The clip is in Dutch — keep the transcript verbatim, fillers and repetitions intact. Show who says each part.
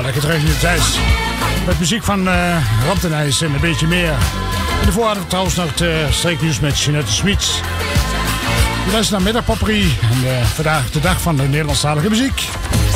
Speaker 1: lekker terug in de tijd. Met muziek van uh, Ramtenijs en een beetje meer. En daarvoor hadden we trouwens nog het uh, streeknieuws met Jeanette Smits. We luisteren naar Middagpopperie. En uh, vandaag de dag van de Nederlandstalige muziek.